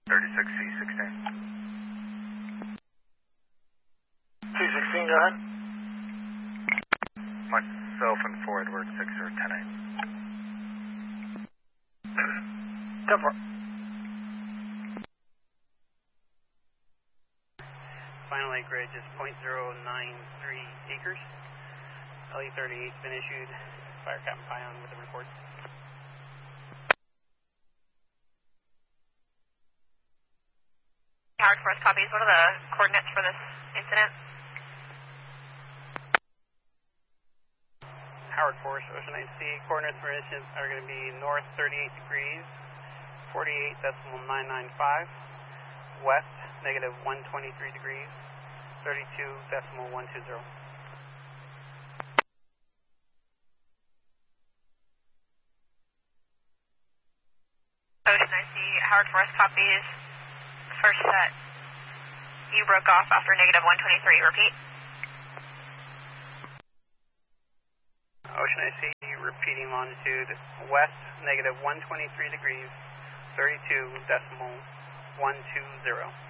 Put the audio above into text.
36C16. C16, go ahead. Myself and 4 Edward 6 or 10-8. 10-4. Final acreage is .093 acres. LE38's been issued. Fire Captain Pion with the report. Howard Forest copies. What are the coordinates for this incident? Howard Forest, Ocean Sea. Coordinates for incident are going to be north 38 degrees, 48.995. West, negative 123 degrees, 32.120. Ocean Sea, Howard Forest copies. First set. You broke off after negative 123. Repeat. Ocean Sea, repeating longitude west, negative 123 degrees, 32.120.